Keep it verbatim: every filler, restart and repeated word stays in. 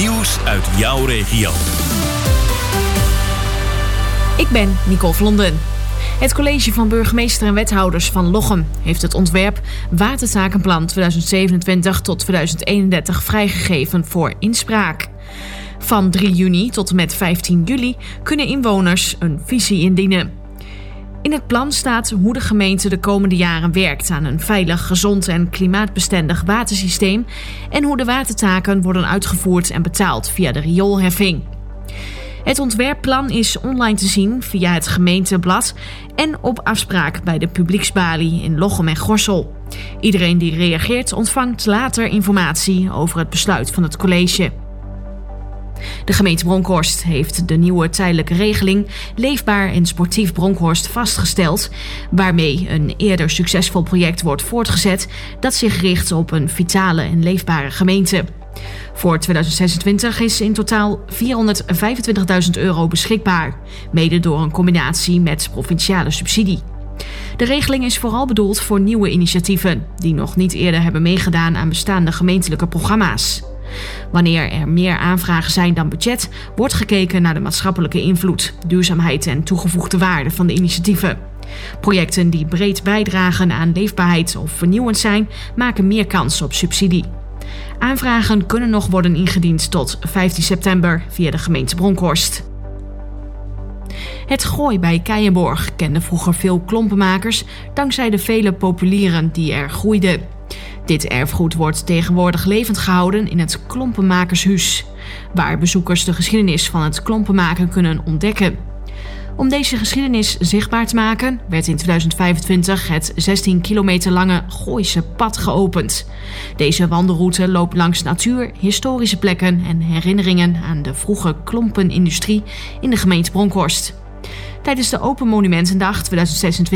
Nieuws uit jouw regio. Ik ben Nicole Vlonden. Het college van burgemeester en wethouders van Lochem heeft het ontwerp Watertakenplan tweeduizend zevenentwintig tot tweeduizend eenendertig vrijgegeven voor inspraak. Van drie juni tot en met vijftien juli kunnen inwoners een visie indienen. In het plan staat hoe de gemeente de komende jaren werkt aan een veilig, gezond en klimaatbestendig watersysteem en hoe de watertaken worden uitgevoerd en betaald via de rioolheffing. Het ontwerpplan is online te zien via het gemeenteblad en op afspraak bij de publieksbalie in Lochem en Gorssel. Iedereen die reageert ontvangt later informatie over het besluit van het college. De gemeente Bronkhorst heeft de nieuwe tijdelijke regeling Leefbaar en Sportief Bronkhorst vastgesteld, waarmee een eerder succesvol project wordt voortgezet dat zich richt op een vitale en leefbare gemeente. Voor tweeduizend zesentwintig is in totaal vierhonderdvijfentwintigduizend euro beschikbaar, mede door een combinatie met provinciale subsidie. De regeling is vooral bedoeld voor nieuwe initiatieven die nog niet eerder hebben meegedaan aan bestaande gemeentelijke programma's. Wanneer er meer aanvragen zijn dan budget, wordt gekeken naar de maatschappelijke invloed, duurzaamheid en toegevoegde waarde van de initiatieven. Projecten die breed bijdragen aan leefbaarheid of vernieuwend zijn, maken meer kans op subsidie. Aanvragen kunnen nog worden ingediend tot vijftien september via de gemeente Bronkhorst. Het Gooi bij Keijenborg kende vroeger veel klompenmakers dankzij de vele populieren die er groeiden. Dit erfgoed wordt tegenwoordig levend gehouden in het Klompenmakershuis, waar bezoekers de geschiedenis van het klompenmaken kunnen ontdekken. Om deze geschiedenis zichtbaar te maken werd in tweeduizend vijfentwintig het zestien kilometer lange Gooise pad geopend. Deze wandelroute loopt langs natuur, historische plekken en herinneringen aan de vroege klompenindustrie in de gemeente Bronkhorst. Tijdens de Open Monumentendag tweeduizend zesentwintig